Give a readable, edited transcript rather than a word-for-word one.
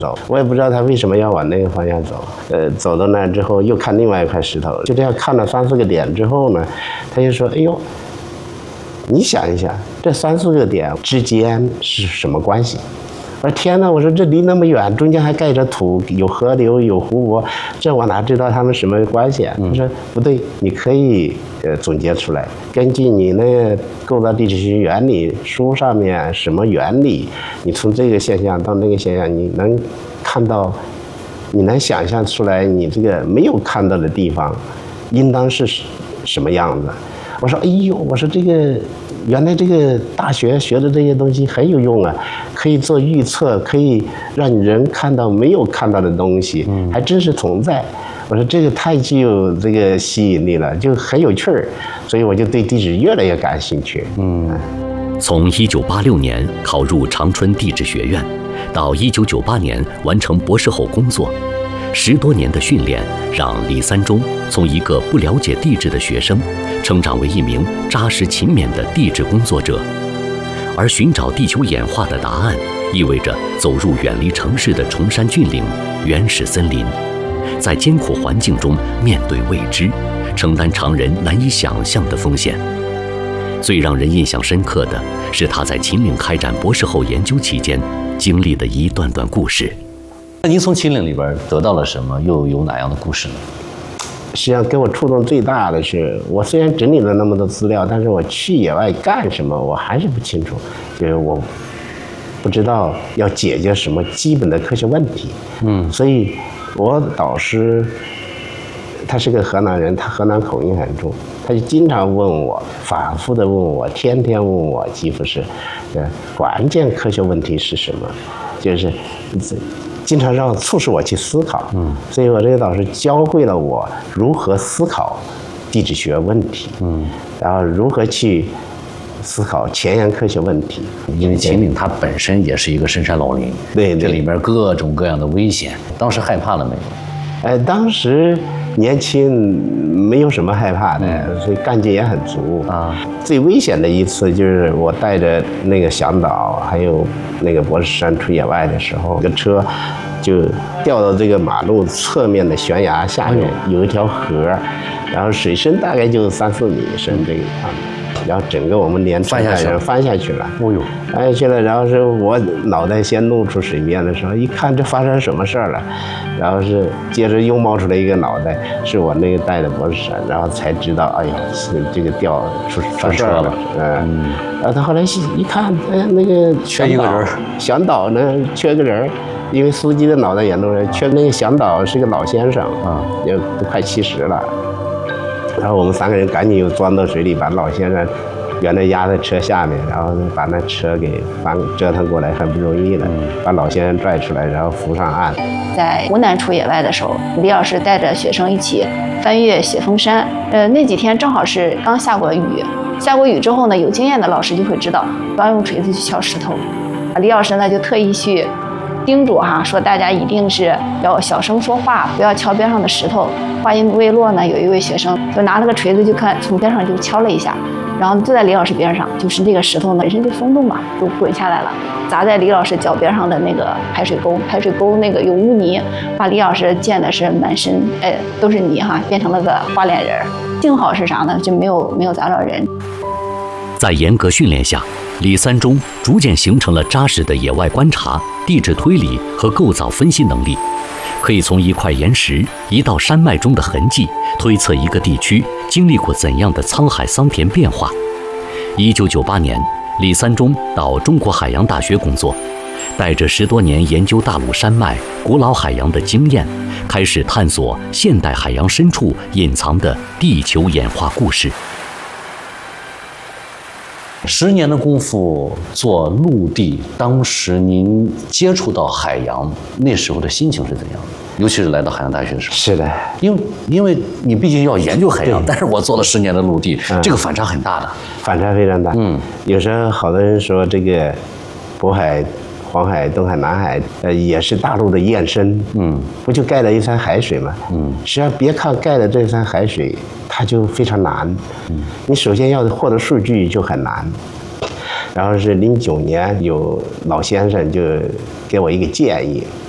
走，我也不知道他为什么要往那个方向走。走到那儿之后，又看另外一块石头，就这样看了3、4个点之后呢，他就说：“哎呦，你想一想，这3、4个点之间是什么关系？”我说：“天哪！我说这离那么远，中间还盖着土，有河流，有湖泊，这我哪知道他们什么关系啊？”他说：“不对，你可以总结出来，根据你那个构造地质学原理书上面什么原理，你从这个现象到那个现象，你能看到，你能想象出来，你这个没有看到的地方，应当是什么样子？”我说：“哎呦，我说这个。”原来这个大学学的这些东西很有用啊，可以做预测，可以让人看到没有看到的东西，还真实存在。我说这个太具有这个吸引力了，就很有趣儿，所以我就对地质越来越感兴趣。 从1986年考入长春地质学院，到1998年完成博士后工作，10多年的训练让李三中从一个不了解地质的学生，成长为一名扎实勤勉的地质工作者。而寻找地球演化的答案，意味着走入远离城市的崇山峻岭、原始森林，在艰苦环境中面对未知，承担常人难以想象的风险。最让人印象深刻的是他在秦岭开展博士后研究期间经历的一段段故事。 那您从秦岭里边得到了什么？又有哪样的故事呢？ 实际上给我触动最大的是，我虽然整理了那么多资料，但是我去野外干什么，我还是不清楚，就是我不知道要解决什么基本的科学问题。所以我导师他是个河南人，他河南口音很重，他就经常问我，反复的问我，天天问我，几乎是，关键科学问题是什么，就是经常让促使我去思考。所以我这个导师教会了我如何思考地质学问题，然后如何去思考前沿科学问题。 因为秦岭它本身也是一个深山老林， 对， 这里面各种各样的危险，当时害怕了没有？ 当时年轻没有什么害怕的，所以干劲也很足啊。最危险的一次就是我带着那个向导还有那个博士生出野外的时候，这个车就掉到这个马路侧面的悬崖下面，有一条河，然后水深大概就3、4米深这个样子。然后整个我们连车带人翻下去了，翻下去了。然后是我脑袋先露出水面的时候，一看这发生什么事儿了，然后是接着又冒出来一个脑袋，是我那个带的博士生，然后才知道，哎呀，这个掉出事儿了。然后他后来一看，那个缺一个人， 向导呢缺个人，因为司机的脑袋也弄人，缺那个向导是个老先生也都快70了。然后我们3个人赶紧又钻到水里，把老先生原来压在车下面，然后把那车给折腾过来，很不容易的，把老先生拽出来，然后扶上岸。 在湖南出野外的时候，李老师带着学生一起翻越雪峰山。那几天正好是刚下过雨，下过雨之后呢，有经验的老师就会知道不要用锤子去敲石头。李老师呢就特意去叮嘱说大家一定是要小声说话，不要敲边上的石头。话音未落呢，有一位学生就拿了个锤子，就看从边上就敲了一下，然后就在李老师边上，就是这个石头呢本身就松动嘛，就滚下来了，砸在李老师脚边上的那个排水沟那个有污泥，把李老师溅的是满身都是泥变成了个花脸人。幸好是啥呢？就没有砸着人。 在严格训练下，李三中逐渐形成了扎实的野外观察、地质推理和构造分析能力，可以从一块岩石、一道山脉中的痕迹，推测一个地区经历过怎样的沧海桑田变化。1998年，李三中到中国海洋大学工作，带着10多年研究大陆山脉、古老海洋的经验，开始探索现代海洋深处隐藏的地球演化故事。 10年的功夫做陆地，当时您接触到海洋，那时候的心情是怎样的？尤其是来到海洋大学的时候。 是的， 因为你毕竟要研究海洋，但是我做了10年的陆地，这个反差很大的。 反差非常大。有时候好多人说这个渤海、黄海、东海、南海，也是大陆的延伸。不就盖了一层海水吗？实际上别看盖了这层海水，它就非常难。你首先要获得数据就很难。然后是09年有老先生就给我一个建议，